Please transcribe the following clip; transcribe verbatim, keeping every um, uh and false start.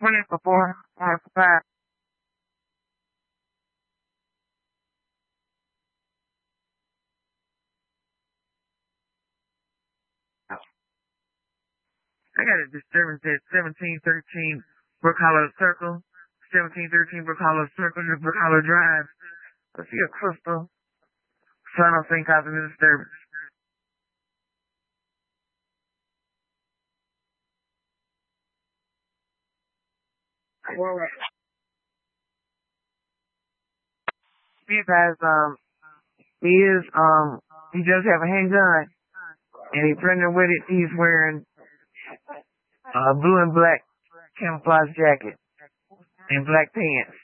twenty for four, one for five. I got a disturbance at seventeen thirteen Brook Hollow Circle, seventeen thirteen Brook Hollow Circle to Brook Hollow Drive. I see a crystal, so I don't think causing a disturbance. Well, he has, um, he is, um, he does have a handgun, and he's pregnant with it. He's wearing a blue and black camouflage jacket and black pants.